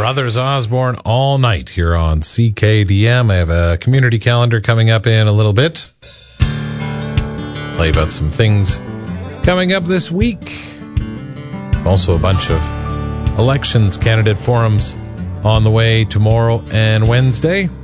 Brothers Osborne all night here on CKDM. I have a community calendar coming up in a little bit. Tell you about some things coming up this week. There's also a bunch of elections candidate forums on the way tomorrow and Wednesday.